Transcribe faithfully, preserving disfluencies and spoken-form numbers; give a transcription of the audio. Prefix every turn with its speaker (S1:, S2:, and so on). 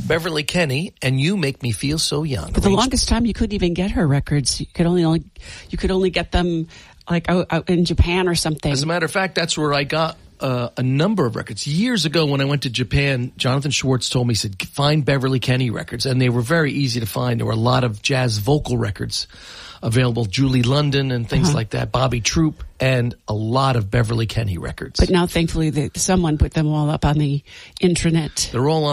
S1: Beverly Kenny, and You Make Me Feel So Young.
S2: But the longest time you couldn't even get her records. You could only, only you could only get them like out, out in Japan or something.
S1: As a matter of fact, that's where I got uh, a number of records. Years ago when I went to Japan, Jonathan Schwartz told me, he said, find Beverly Kenny records. And they were very easy to find. There were a lot of jazz vocal records available, Julie London and things uh-huh. like that, Bobby Troop, and a lot of Beverly Kenny records.
S2: But now, thankfully, the, someone put them all up on the intranet.
S1: They're all on